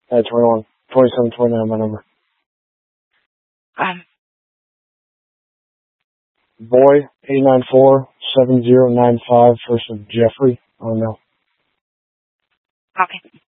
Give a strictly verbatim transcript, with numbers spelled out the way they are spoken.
At twenty-one. twenty-seven twenty-nine, my number. Um. Boy, eight nine four seven zero nine five, first of Jeffrey. Oh, no. Okay.